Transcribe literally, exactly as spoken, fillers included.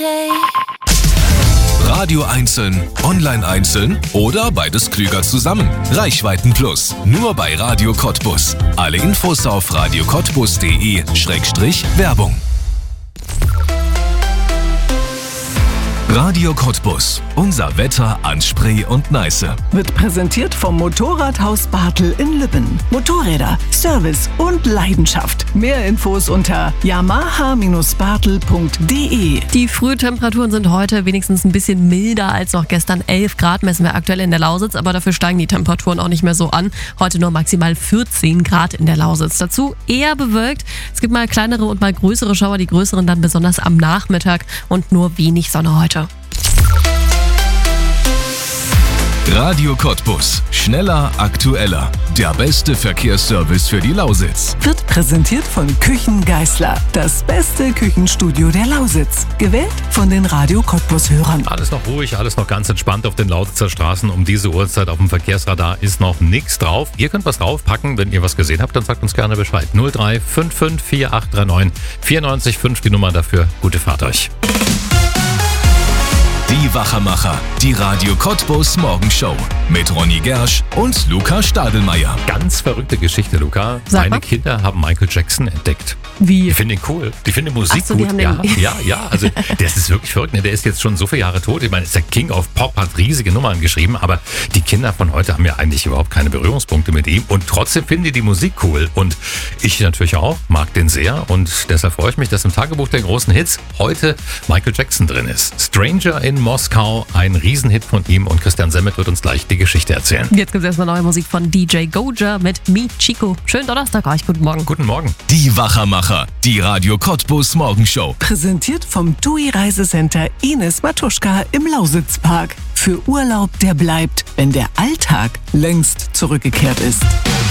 Radio einzeln, online einzeln oder beides klüger zusammen. Reichweiten Plus, nur bei Radio Cottbus. Alle Infos auf radio cottbus punkt de Schrägstrich Werbung. Radio Cottbus. Unser Wetter an Spree und Neiße. Wird präsentiert vom Motorradhaus Bartel in Lübben. Motorräder, Service und Leidenschaft. Mehr Infos unter yamaha Bindestrich bartel punkt de. Die Frühtemperaturen sind heute wenigstens ein bisschen milder als noch gestern. elf Grad messen wir aktuell in der Lausitz, aber dafür steigen die Temperaturen auch nicht mehr so an. Heute nur maximal vierzehn Grad in der Lausitz. Dazu eher bewölkt. Es gibt mal kleinere und mal größere Schauer, die größeren dann besonders am Nachmittag und nur wenig Sonne heute. Radio Cottbus. Schneller, aktueller. Der beste Verkehrsservice für die Lausitz. Wird präsentiert von Küchen Geißler. Das beste Küchenstudio der Lausitz. Gewählt von den Radio Cottbus-Hörern. Alles noch ruhig, alles noch ganz entspannt auf den Lausitzer Straßen. Um diese Uhrzeit auf dem Verkehrsradar ist noch nichts drauf. Ihr könnt was draufpacken. Wenn ihr was gesehen habt, dann sagt uns gerne Bescheid. null drei fünf fünf vier acht drei neun vier neun fünf die Nummer dafür. Gute Fahrt euch. Die Wachermacher, die Radio Cottbus Morgenshow mit Ronny Gersch und Luca Stadelmeier. Ganz verrückte Geschichte, Luca. Sag Meine mal. Kinder haben Michael Jackson entdeckt. Wie? Die finden ihn cool. Die finden Musik Ach so, die gut. haben Ja, den- ja, ja. Also der ist wirklich verrückt. Ne? Der ist jetzt schon so viele Jahre tot. Ich meine, ist der King of Pop, hat riesige Nummern geschrieben, aber die Kinder von heute haben ja eigentlich überhaupt keine Berührungspunkte mit ihm und trotzdem finden die die Musik cool. Und ich natürlich auch, mag den sehr und deshalb freue ich mich, dass im Tagebuch der großen Hits heute Michael Jackson drin ist. Stranger in Moskau, ein Riesenhit von ihm und Christian Semmet wird uns gleich die Geschichte erzählen. Jetzt gibt es erstmal neue Musik von D J Goja mit Me Chico. Schönen Donnerstag euch, guten Morgen. Guten Morgen. Die Wachermacher, die Radio Cottbus Morgenshow. Präsentiert vom T U I Reisecenter Ines Matuschka im Lausitzpark. Für Urlaub, der bleibt, wenn der Alltag längst zurückgekehrt ist.